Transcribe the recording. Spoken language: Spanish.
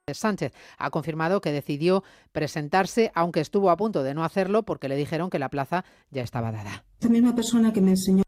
Sánchez ha confirmado que decidió presentarse, aunque estuvo a punto de no hacerlo porque le dijeron que la plaza ya estaba dada. Esta misma persona que me enseñó